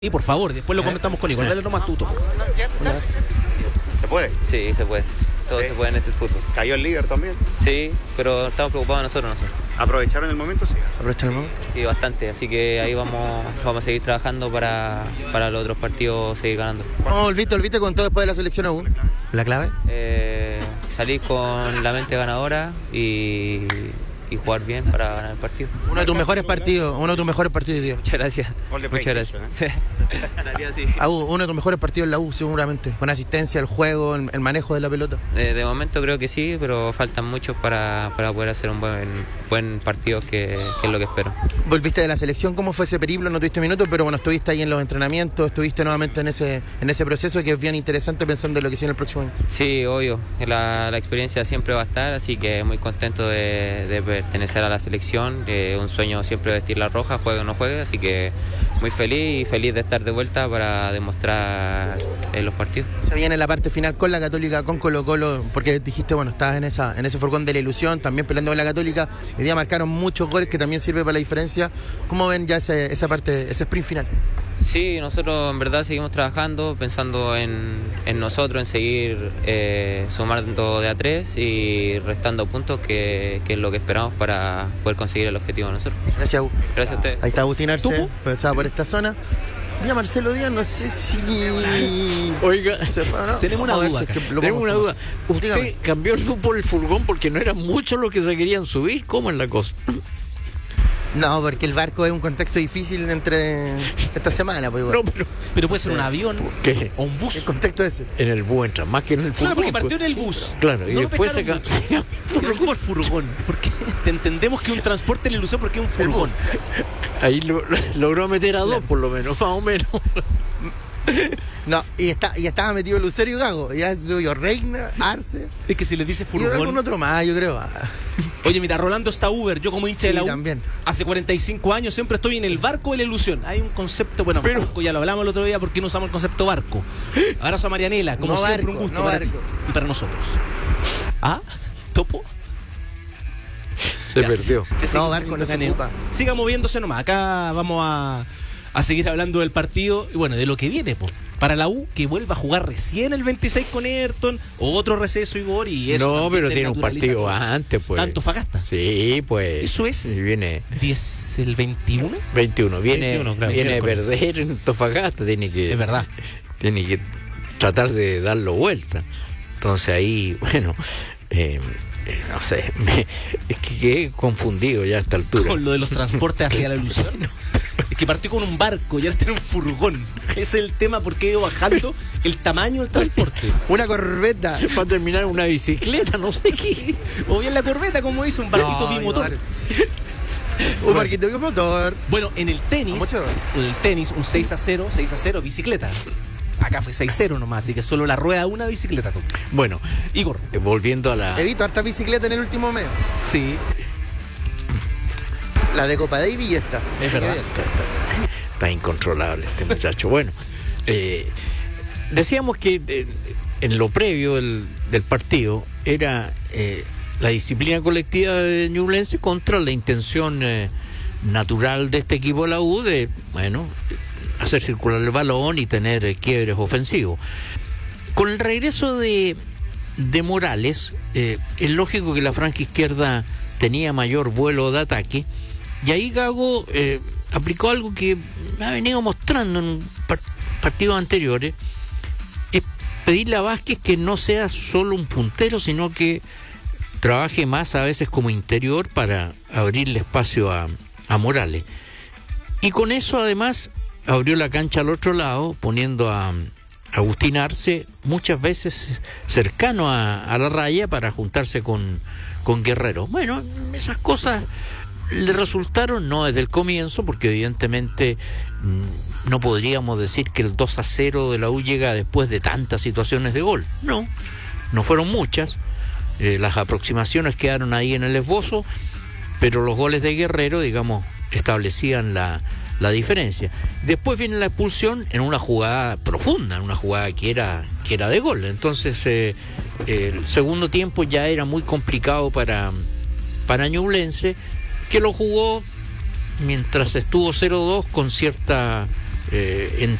Y por favor, después lo comentamos con Igor. Dale nomás tuto. ¿Se puede? Sí, se puede. Todo Sí. se puede en este fútbol. ¿Cayó el líder también? Sí, pero estamos preocupados nosotros. ¿Aprovecharon el momento? Sí. Aprovecha el momento. Sí, bastante. Así que ahí vamos a seguir trabajando para los otros partidos seguir ganando. ¿Cómo volviste con todo después de la selección aún? ¿La clave? Salir con la mente ganadora y jugar bien para ganar el partido. Uno de tus mejores partidos hoy día. Muchas gracias. Gol de Muchas gracias. PlayStation, Sí. Salí así. Uno de tus mejores partidos en la U, seguramente. Con asistencia, el juego, el manejo de la pelota. De momento creo que sí, pero faltan muchos para poder hacer un buen partido que es lo que espero. Volviste de la selección, ¿cómo fue ese periplo? No tuviste minutos, pero bueno, estuviste ahí en los entrenamientos, estuviste nuevamente en ese proceso que es bien interesante pensando en lo que sigue en el próximo año. Sí, obvio. La experiencia siempre va a estar, así que muy contento de pertenecer a la selección. Un sueño siempre vestir la roja, juegue o no juegue, así que muy feliz de estar de vuelta para demostrar en los partidos. Se viene la parte final con la Católica, con Colo-Colo, porque dijiste, bueno, estabas en ese furgón de la ilusión, también peleando con la Católica. Hoy día marcaron muchos goles que también sirve para la diferencia. ¿Cómo ven ya esa parte, ese sprint final? Sí, nosotros en verdad seguimos trabajando, pensando en nosotros, en seguir sumando de a 3 y restando puntos, que es lo que esperamos para poder conseguir el objetivo de nosotros. Gracias, Gu. Gracias a ustedes. Ahí está Agustín Arce, ¿Tupu? pero estaba por esta zona. Mira, Marcelo Díaz, no sé si... Oiga, se fue, ¿no? Tenemos una Vamos a ver duda si es que acá. lo tengo podemos una tomar. duda. ¿Usted Dígame. cambió el fútbol el furgón porque no eran muchos los que se querían subir? ¿Cómo es la cosa? No, porque el barco es un contexto difícil entre esta semana, pues igual. No, pero Pero puede ser un avión ¿qué? o un El bus. contexto ese. En el bus entra, más que en el furgón. Claro, porque partió en pues. el bus. Claro, y No lo después se pescaron mucho. Pero ¿cómo el furgón? Porque te entendemos que un transporte en la ilusión porque es un furgón. Ahí logró meter a dos, por lo menos, más o menos. No, y estaba metido Lucero y Gago. Ya subió Reina, Arce. Es que si le dice Y algún furgón. otro más, yo creo. Oye, mira, Rolando está Uber. Yo como hincha Sí, de la U, también. hace 45 años siempre estoy en el barco de la ilusión. Hay un concepto, bueno, Pero- barco, ya lo hablamos el otro día porque no usamos el concepto barco. Abrazo a Marianela, como No siempre barco, un gusto no para barco. ti y para nosotros. ¿Ah? ¿Topo? Se Ya, perdió. sigue No, barco no se caneo. ocupa. Siga moviéndose nomás. Acá vamos a seguir hablando del partido y bueno, de lo que viene, pues. Para la U, que vuelva a jugar recién el 26 con Everton, otro receso, Igor, y eso. No, también pero tiene un desnaturaliza partido todo. antes, pues. ¿Tanto Fagasta? Sí, pues. Eso es. Y viene 10, el 21. 21. Viene 21, claro, viene a miércoles. perder en Antofagasta. Tiene Es verdad. que tratar de darlo vuelta. Entonces ahí, bueno, no sé, es que quedé confundido ya a esta altura. Con lo de los transportes hacia la ilusión. Es que partió con un barco y ahora está en un furgón. Ese es el tema porque ha ido bajando el tamaño del transporte. Una corbeta. Para terminar una bicicleta, no sé qué. O bien la corbeta, como dice, un barquito No, bimotor. Iván. Un barquito con motor. Bueno, en el tenis, Mucho. un 6-0, bicicleta. Acá fue 6-0 nomás, así que solo la rueda una bicicleta. Tú. Bueno, Igor. volviendo a la... He visto harta bicicleta en el último mes. Sí, La de Copa Davis y esta. es verdad. Está incontrolable este muchacho. Bueno, decíamos que en lo previo del partido era la disciplina colectiva de Ñublense contra la intención natural de este equipo de la U de, bueno, hacer circular el balón y tener quiebres ofensivos. Con el regreso de Morales, es lógico que la franja izquierda tenía mayor vuelo de ataque, y ahí Gago aplicó algo que me ha venido mostrando en partidos anteriores, es pedirle a Vázquez que no sea solo un puntero, sino que trabaje más a veces como interior para abrirle espacio a Morales. Y con eso además abrió la cancha al otro lado, poniendo a Agustín Arce muchas veces cercano a la raya para juntarse con Guerrero. Bueno, esas cosas le resultaron, no desde el comienzo, porque evidentemente no podríamos decir que el 2-0 de la U llega después de tantas situaciones de gol. No fueron muchas. Las aproximaciones quedaron ahí en el esbozo, pero los goles de Guerrero, digamos, establecían la diferencia. Después viene la expulsión en una jugada profunda, en una jugada que era de gol. Entonces el segundo tiempo ya era muy complicado para Ñublense, que lo jugó mientras estuvo 0-2 con cierta en